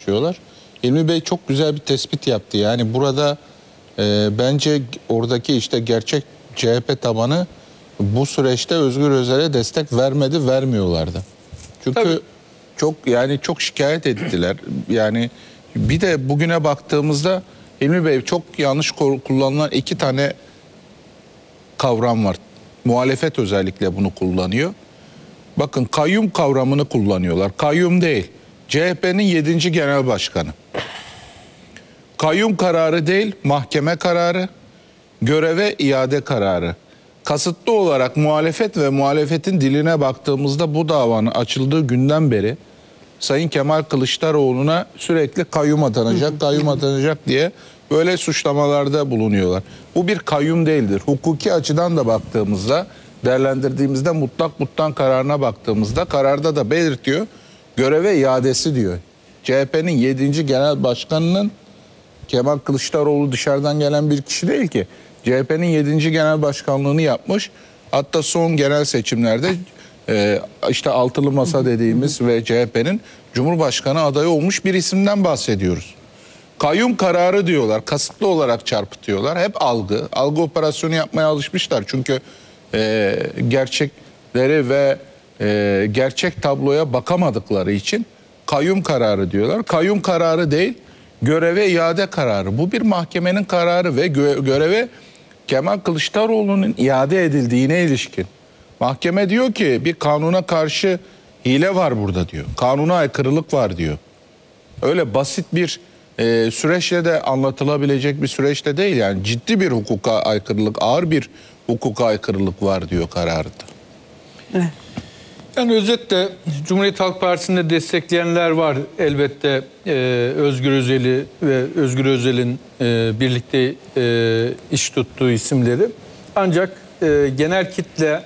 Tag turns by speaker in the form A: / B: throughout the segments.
A: çalışıyorlar. Hilmi Bey çok güzel bir tespit yaptı. Yani burada bence oradaki işte gerçek CHP tabanı bu süreçte Özgür Özel'e destek vermedi, vermiyorlardı. Çünkü
B: Tabii.
A: çok şikayet ettiler. Yani bir de bugüne baktığımızda Hilmi Bey çok yanlış kullanılan iki tane kavram var. Muhalefet özellikle bunu kullanıyor. Bakın, kayyum kavramını kullanıyorlar. Kayyum değil. CHP'nin 7. Genel Başkanı. Kayyum kararı değil, mahkeme kararı, göreve iade kararı. Kasıtlı olarak muhalefet ve muhalefetin diline baktığımızda bu davanın açıldığı günden beri Sayın Kemal Kılıçdaroğlu'na sürekli kayyum atanacak, kayyum atanacak diye böyle suçlamalarda bulunuyorlar. Bu bir kayyum değildir. Hukuki açıdan da baktığımızda, değerlendirdiğimizde mutlak kararına baktığımızda kararda da belirtiyor, göreve iadesi diyor. CHP'nin 7. Genel Başkanı'nın, Kemal Kılıçdaroğlu dışarıdan gelen bir kişi değil ki. CHP'nin 7. Genel Başkanlığını yapmış. Hatta son genel seçimlerde işte altılı masa dediğimiz ve CHP'nin Cumhurbaşkanı adayı olmuş bir isimden bahsediyoruz. Kayyum kararı diyorlar. Kasıtlı olarak çarpıtıyorlar. Hep algı operasyonu yapmaya alışmışlar. Çünkü gerçekleri ve gerçek tabloya bakamadıkları için kayyum kararı diyorlar. Kayyum kararı değil, göreve iade kararı. Bu bir mahkemenin kararı ve göreve Kemal Kılıçdaroğlu'nun iade edildiğine ilişkin. Mahkeme diyor ki bir kanuna karşı hile var burada diyor. Kanuna aykırılık var diyor. Öyle basit bir süreçle de anlatılabilecek bir süreçte değil. Yani ciddi bir hukuka aykırılık, ağır bir hukuka aykırılık var diyor kararında.
B: Evet. Yani özetle Cumhuriyet Halk Partisi'nde destekleyenler var elbette, Özgür Özel'i ve Özgür Özel'in birlikte iş tuttuğu isimleri. Ancak genel kitle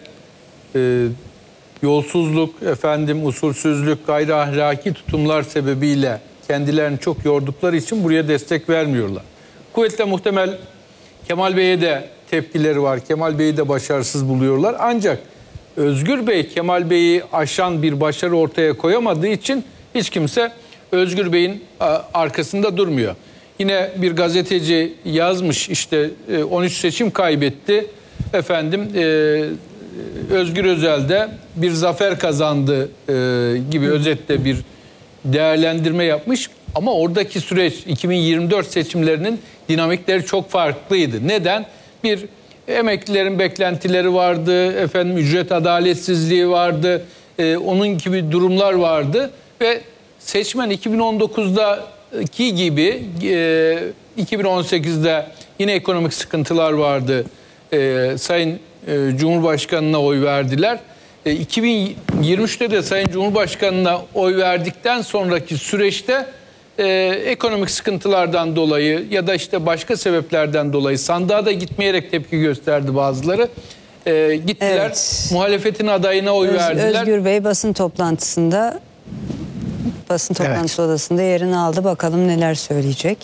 B: yolsuzluk, usulsüzlük, gayri ahlaki tutumlar sebebiyle kendilerini çok yordukları için buraya destek vermiyorlar. Kuvvetle muhtemel Kemal Bey'e de tepkileri var. Kemal Bey'i de başarısız buluyorlar. Ancak Özgür Bey Kemal Bey'i aşan bir başarı ortaya koyamadığı için hiç kimse Özgür Bey'in arkasında durmuyor. Yine bir gazeteci yazmış, işte 13 seçim kaybetti. Özgür Özel de bir zafer kazandı gibi özetle bir değerlendirme yapmış. Ama oradaki süreç 2024 seçimlerinin dinamikleri çok farklıydı. Neden? Bir, emeklilerin beklentileri vardı, ücret adaletsizliği vardı, onun gibi durumlar vardı ve seçmen 2019'daki gibi 2018'de yine ekonomik sıkıntılar vardı. Sayın Cumhurbaşkanı'na oy verdiler. 2023'te de Sayın Cumhurbaşkanı'na oy verdikten sonraki süreçte ekonomik sıkıntılardan dolayı ya da işte başka sebeplerden dolayı sandığa da gitmeyerek tepki gösterdi bazıları. Gittiler, evet, muhalefetin adayına oy verdiler.
C: Özgür Bey basın toplantısı
D: Evet.
C: odasında yerini aldı. Bakalım neler söyleyecek.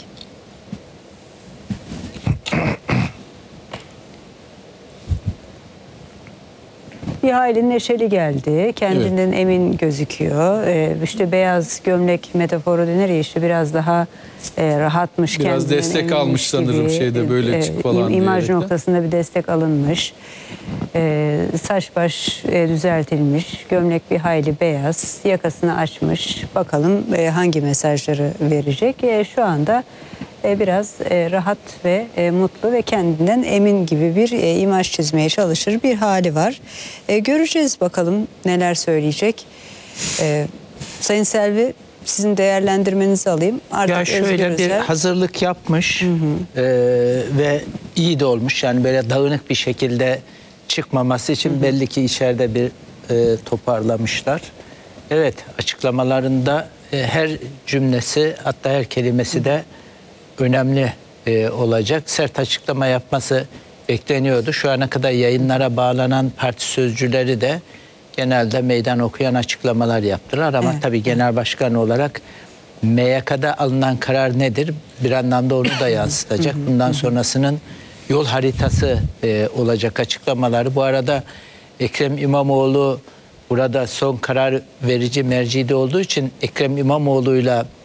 C: Bir hayli neşeli geldi. Kendinden emin gözüküyor. İşte beyaz gömlek metaforu denir ya, işte biraz daha rahatmış.
B: Biraz destek almış sanırım şeyde böyle çık falan diye.
C: İmaj noktasında bir destek alınmış. Saç baş düzeltilmiş. Gömlek bir hayli beyaz. Yakasını açmış. Bakalım hangi mesajları verecek. Şu anda biraz rahat ve mutlu ve kendinden emin gibi bir imaj çizmeye çalışır bir hali var. Göreceğiz bakalım neler söyleyecek. Sayın Selvi, sizin değerlendirmenizi alayım.
D: Artık ya şöyle bir hazırlık yapmış ve iyi de olmuş. Yani böyle dağınık bir şekilde çıkmaması için belli ki içeride bir toparlamışlar. Evet, açıklamalarında her cümlesi, hatta her kelimesi de önemli olacak. Sert açıklama yapması bekleniyordu. Şu ana kadar yayınlara bağlanan parti sözcüleri de genelde meydan okuyan açıklamalar yaptılar. Ama tabii genel başkan olarak MYK'da alınan karar nedir? Bir anlamda onu da yansıtacak. Bundan sonrasının yol haritası olacak açıklamaları. Bu arada Ekrem İmamoğlu burada son karar verici mercide olduğu için Ekrem İmamoğlu'yla